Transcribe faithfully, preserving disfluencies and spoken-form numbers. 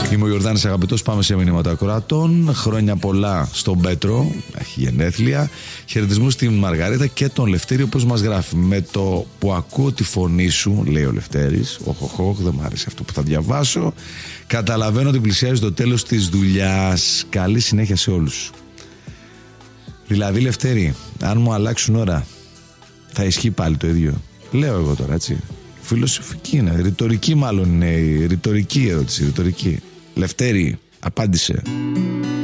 Είμαι ο Ιορδάνης Αγαπητός, πάμε σε μηνύματα ακροατών. Χρόνια πολλά στον Πέτρο, έχει γενέθλια. Χαιρετισμούς στην Μαργαρίτα και τον Λευτέρη, όπως μας γράφει. Με το που ακούω τη φωνή σου, λέει ο Λευτέρης, οχοχοχ, δεν μου άρεσε αυτό που θα διαβάσω. Καταλαβαίνω ότι πλησιάζει το τέλος της δουλειάς. Καλή συνέχεια σε όλους. Δηλαδή, Λευτέρη, αν μου αλλάξουν ώρα, θα ισχύει πάλι το ίδιο? Λέω εγώ τώρα, έτσι. Φιλοσοφική είναι, ρητορική μάλλον είναι η ρητορική ερώτηση, ρητορική. Λευτέρη, απάντησε.